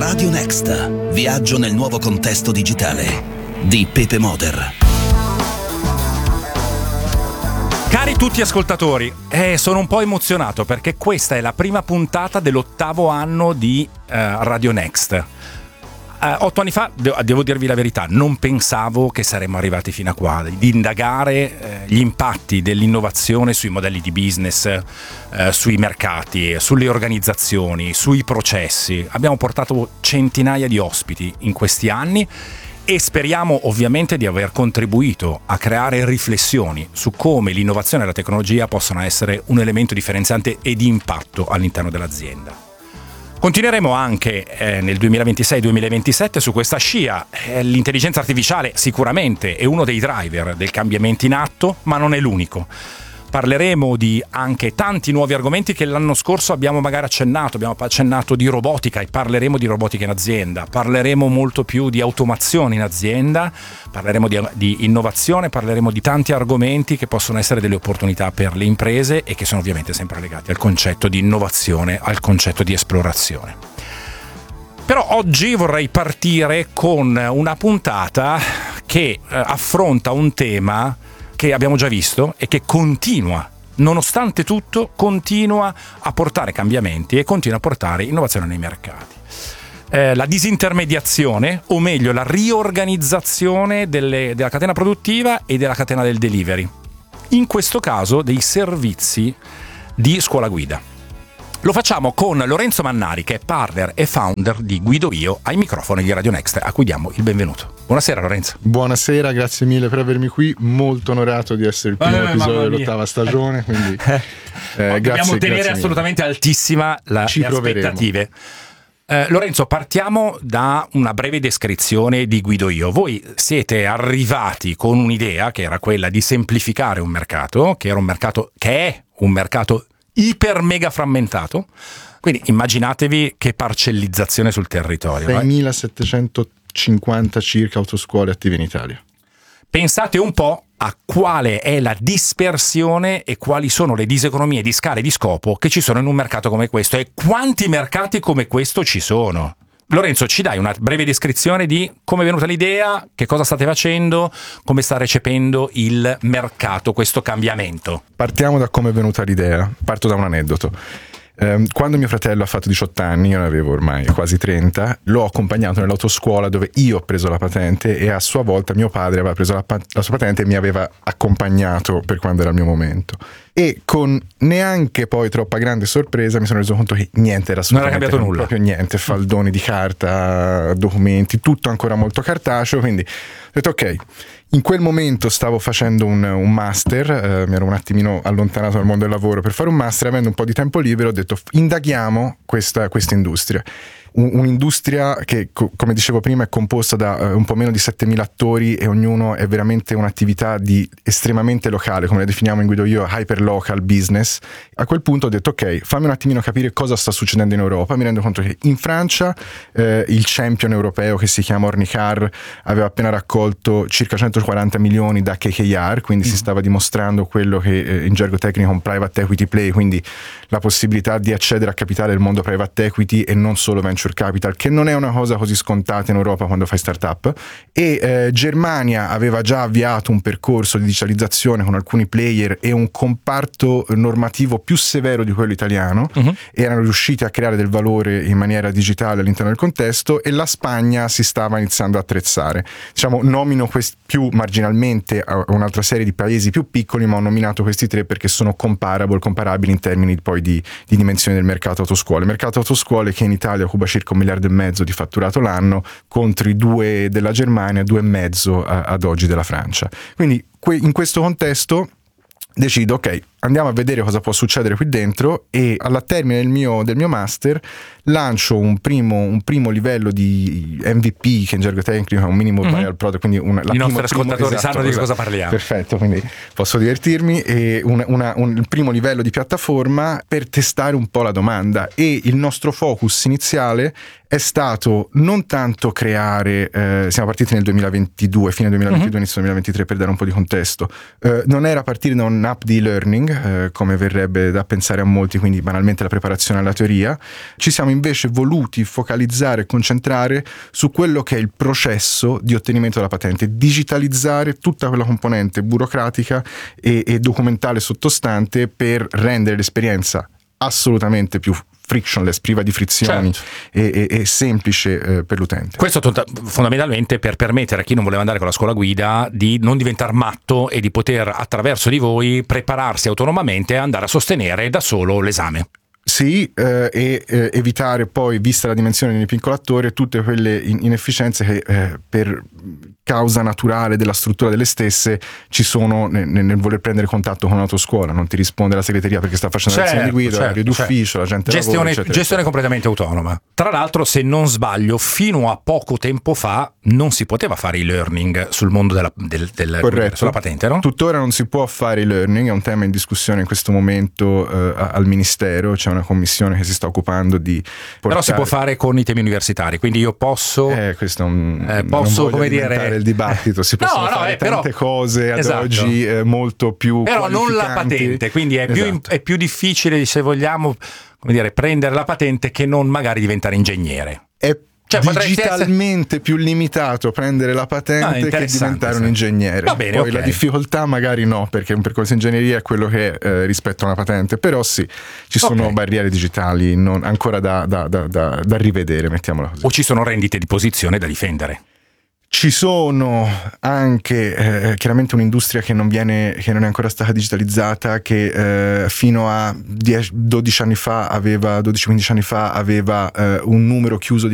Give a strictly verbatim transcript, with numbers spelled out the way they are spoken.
Radio Next. Viaggio nel nuovo contesto digitale di Pepe Moder. Cari tutti ascoltatori, eh, sono un po' emozionato perché questa è la prima puntata dell'ottavo anno di eh, Radio Next. Uh, otto anni fa, de- devo dirvi la verità, non pensavo che saremmo arrivati fino a qua, di indagare eh, gli impatti dell'innovazione sui modelli di business, eh, sui mercati, sulle organizzazioni, sui processi. Abbiamo portato centinaia di ospiti in questi anni e speriamo ovviamente di aver contribuito a creare riflessioni su come l'innovazione e la tecnologia possono essere un elemento differenziante e di impatto all'interno dell'azienda. Continueremo anche eh, nel duemilaventisei duemilaventisette su questa scia. Eh, l'intelligenza artificiale sicuramente è uno dei driver del cambiamento in atto, ma non è l'unico. Parleremo di anche tanti nuovi argomenti che l'anno scorso abbiamo magari accennato. Abbiamo accennato di robotica e parleremo di robotica in azienda. Parleremo molto più di automazione in azienda. Parleremo di, di innovazione, parleremo di tanti argomenti che possono essere delle opportunità per le imprese e che sono ovviamente sempre legati al concetto di innovazione, al concetto di esplorazione. Però oggi vorrei partire con una puntata che eh, affronta un tema che abbiamo già visto e che continua, nonostante tutto, continua a portare cambiamenti e continua a portare innovazione nei mercati. Eh, la disintermediazione, o meglio la riorganizzazione delle, della catena produttiva e della catena del delivery. In questo caso dei servizi di scuola guida. Lo facciamo con Lorenzo Mannari, che è partner e founder di Guido Io, ai microfoni di Radio Next, a cui diamo il benvenuto. Buonasera Lorenzo. Buonasera, grazie mille per avermi qui, molto onorato di essere il primo eh, episodio dell'ottava stagione, quindi eh, eh, dobbiamo tenere grazie assolutamente mille. Altissima la, Ci le proveremo. aspettative. Eh, Lorenzo, partiamo da una breve descrizione di Guido Io. Voi siete arrivati con un'idea che era quella di semplificare un mercato, che era un mercato che è un mercato iper mega frammentato, quindi immaginatevi che parcellizzazione sul territorio. seimilasettecentocinquanta circa autoscuole attive in Italia. Pensate un po' a quale è la dispersione e quali sono le diseconomie di scala e di scopo che ci sono in un mercato come questo e quanti mercati come questo ci sono. Lorenzo, ci dai una breve descrizione di come è venuta l'idea, che cosa state facendo, come sta recependo il mercato questo cambiamento? Partiamo da come è venuta l'idea, parto da un aneddoto. Eh, quando mio fratello ha fatto diciotto anni, io ne avevo ormai quasi trenta, l'ho accompagnato nell'autoscuola dove io ho preso la patente e a sua volta mio padre aveva preso la, la sua patente e mi aveva accompagnato per quando era il mio momento. E con neanche poi troppa grande sorpresa mi sono reso conto che niente era assolutamente, non era cambiato nulla, proprio niente, faldoni di carta, documenti, tutto ancora molto cartaceo, quindi ho detto ok. In quel momento stavo facendo un, un master, eh, mi ero un attimino allontanato dal mondo del lavoro per fare un master, avendo un po' di tempo libero ho detto indaghiamo questa, questa industria. Un, un'industria che, co- come dicevo prima, è composta da uh, un po' meno di settemila attori e ognuno è veramente un'attività di estremamente locale, come la definiamo in Guido Io, hyper local business. A quel punto ho detto ok, fammi un attimino capire cosa sta succedendo in Europa. Mi rendo conto che in Francia eh, il champion europeo che si chiama Ornicar aveva appena raccolto circa centoquaranta milioni da K K R, quindi mm. si stava dimostrando quello che eh, in gergo tecnico è un private equity play, quindi la possibilità di accedere a capitale del mondo private equity e non solo venture capital, che non è una cosa così scontata in Europa quando fai startup. E eh, Germania aveva già avviato un percorso di digitalizzazione con alcuni player e un comparto normativo più severo di quello italiano, uh-huh. e erano riusciti a creare del valore in maniera digitale all'interno del contesto, e la Spagna si stava iniziando a attrezzare. Diciamo, nomino questi più marginalmente a un'altra serie di paesi più piccoli, ma ho nominato questi tre perché sono comparable, comparabili in termini poi di, di dimensione del mercato autoscuole. Il mercato autoscuole che in Italia occupa circa un miliardo e mezzo di fatturato l'anno contro i due della Germania, due e mezzo ad oggi della Francia. Quindi in questo contesto decido ok, andiamo a vedere cosa può succedere qui dentro, e alla termine del mio, del mio master lancio un primo, un primo livello di M V P, che in gergo tecnico è un minimum mm-hmm. viable product, quindi una, la i primo, nostri ascoltatori primo, esatto, sanno di esatto. cosa parliamo. Perfetto, quindi posso divertirmi. E una, una, un il primo livello di piattaforma per testare un po' la domanda, e il nostro focus iniziale è stato non tanto creare, eh, siamo partiti nel duemilaventidue, fine duemilaventidue, mm-hmm. inizio duemilaventitré, per dare un po' di contesto, eh, non era partire da un'app di e-learning, eh, come verrebbe da pensare a molti, quindi banalmente la preparazione alla teoria. Ci siamo invece voluti focalizzare e concentrare su quello che è il processo di ottenimento della patente, digitalizzare tutta quella componente burocratica e, e documentale sottostante per rendere l'esperienza assolutamente più frictionless, priva di frizioni, certo. e, e, e semplice eh, per l'utente. Questo to- fondamentalmente per permettere a chi non voleva andare con la scuola guida di non diventare matto e di poter attraverso di voi prepararsi autonomamente e andare a sostenere da solo l'esame. Sì, eh, e eh, evitare poi, vista la dimensione del piccolo attore, tutte quelle in- inefficienze che eh, per causa naturale della struttura delle stesse ci sono nel, nel voler prendere contatto con l'autoscuola. Non ti risponde la segreteria perché sta facendo certo, lezioni di guida, certo, orario d'ufficio, certo. la gente gestione, lavora, eccetera, gestione completamente autonoma. Tra l'altro, se non sbaglio, fino a poco tempo fa non si poteva fare e-learning sul mondo della, del, del, Corretto. sulla patente, no? Tuttora non si può fare e-learning, è un tema in discussione in questo momento eh, al Ministero, c'è una commissione che si sta occupando di portare... Però si può fare con i temi universitari, quindi io posso... Eh, questo è un... eh, posso, non voglio come dire... il dibattito, si possono no, no, fare eh, però, tante cose ad esatto. oggi eh, molto più però non la qualificanti. patente, quindi è, Esatto. più, è più difficile, se vogliamo, come dire, prendere la patente che non magari diventare ingegnere. È Cioè, digitalmente essere... più limitato prendere la patente ah, che diventare sì. un ingegnere. Va bene, Poi okay. la difficoltà magari no, perché un percorso di ingegneria è quello che è eh, rispetto a una patente, però sì, ci sono okay. barriere digitali non, ancora da, da, da, da, da rivedere, mettiamola così. O ci sono rendite di posizione da difendere. Ci sono anche eh, chiaramente un'industria che non viene, che non è ancora stata digitalizzata, che eh, fino a dieci, dodici anni fa aveva, dodici quindici anni fa aveva eh, un numero chiuso di